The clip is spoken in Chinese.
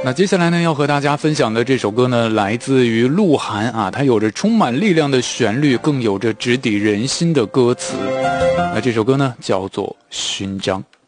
那接下来呢，要和大家分享的这首歌呢，来自于鹿晗啊，它有着充满力量的旋律，更有着直抵人心的歌词。那这首歌呢，叫做《勋章》。